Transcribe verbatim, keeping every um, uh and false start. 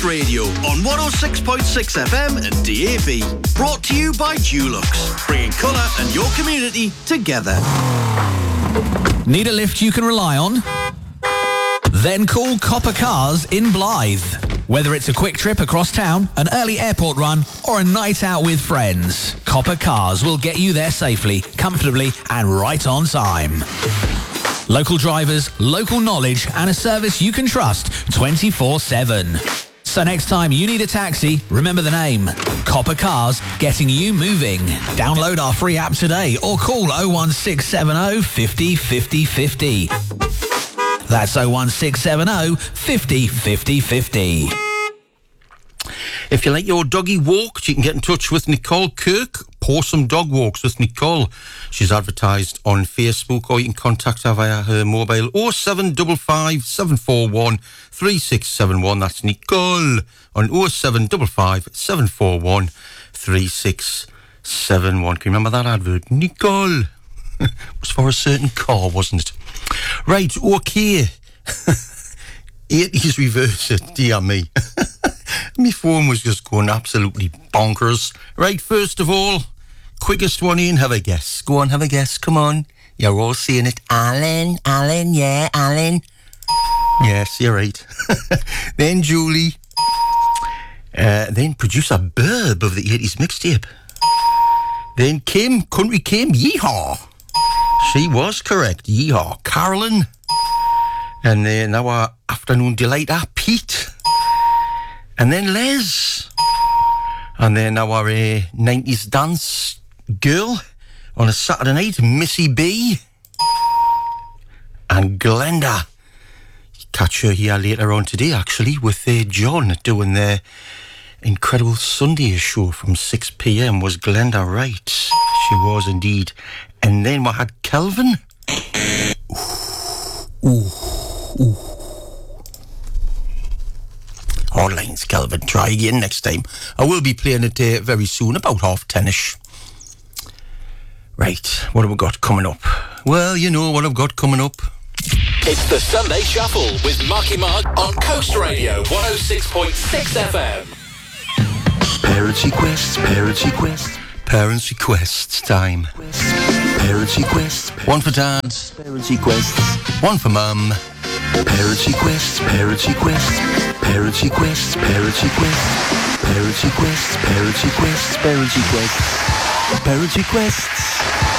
Coast Radio on one oh six point six F M and D A B. Brought to you by Dulux, bringing colour and your community together. Need a lift you can rely on? Then call Copper Cars in Blythe. Whether it's a quick trip across town, an early airport run, or a night out with friends, Copper Cars will get you there safely, comfortably, and right on time. Local drivers, local knowledge, and a service you can trust twenty-four seven. So next time you need a taxi, remember the name. Copper Cars, getting you moving. Download our free app today or call oh one six seven oh, five oh, five oh, five oh. That's oh one six seven oh, five oh, five oh, five oh. If you like your doggy walked, you can get in touch with Nicole Kirk. Pawsome Dog Walks with Nicole. She's advertised on Facebook, or you can contact her via her mobile oh seven five five, seven four one, three six seven one. That's Nicole on oh seven five five, seven four one, three six seven one. Can you remember that advert? Nicole. It was for a certain car, wasn't it? Right, okay. eighties reverse it, dear me. My phone was just going absolutely bonkers. Right, first of all, quickest one in, have a guess. Go on, have a guess, come on. You're all seeing it. Alan, Alan, yeah, Alan. Yes, you're right. Then Julie. Uh, then producer Burb of the eighties mixtape. Then Kim, Country Kim, yeehaw. She was correct, yeehaw. Carolyn. And then our afternoon delighter, Pete. And then Les. And then our uh, nineties dance girl on a Saturday night, Missy B. And Glenda. Catch her here later on today, actually, with uh, John doing their incredible Sunday show from six p.m. Was Glenda right? She was indeed. And then we had Kelvin. Ooh, ooh, ooh. All lines, Kelvin. Try again next time. I will be playing it uh, very soon, about half ten-ish. Right, what have we got coming up? Well, you know what I've got coming up. It's the Sunday Shuffle with Marky Mark on Coast Radio one oh six point six F M. Parents requests, parents requests. Parents requests time. Parents requests. One for dad. Parents requests. One for mum. Parents requests, parents requests. Parents requests, parents requests. Parents requests, parents requests, parents requests. Parents requests.